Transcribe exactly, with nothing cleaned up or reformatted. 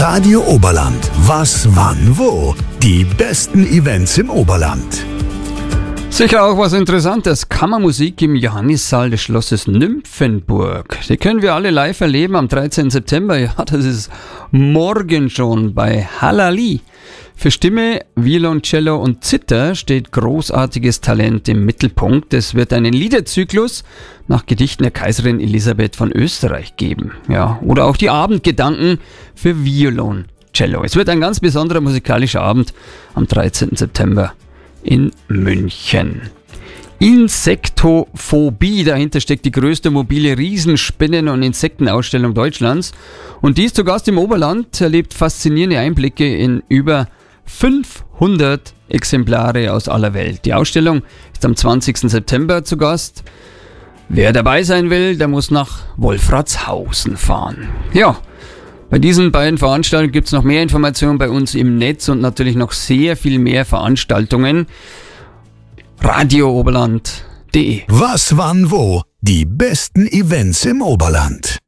Radio Oberland. Was, wann, wo? Die besten Events im Oberland. Sicher auch was Interessantes. Kammermusik im Johannissaal des Schlosses Nymphenburg. Die können wir alle live erleben am dreizehnten September. Ja, das ist morgen schon bei Hallali. Für Stimme, Violoncello und Zither steht großartiges Talent im Mittelpunkt. Es wird einen Liederzyklus nach Gedichten der Kaiserin Elisabeth von Österreich geben. Ja, oder auch die Abendgedanken für Violoncello. Es wird ein ganz besonderer musikalischer Abend am dreizehnten September in München. Insektophobie, dahinter steckt die größte mobile Riesenspinnen- und Insektenausstellung Deutschlands. Und die ist zu Gast im Oberland, erlebt faszinierende Einblicke in über fünfhundert Exemplare aus aller Welt. Die Ausstellung ist am zwanzigsten September zu Gast. Wer dabei sein will, der muss nach Wolfratshausen fahren. Ja, bei diesen beiden Veranstaltungen gibt es noch mehr Informationen bei uns im Netz und natürlich noch sehr viel mehr Veranstaltungen. radio oberland punkt de. Was, wann, wo? Die besten Events im Oberland.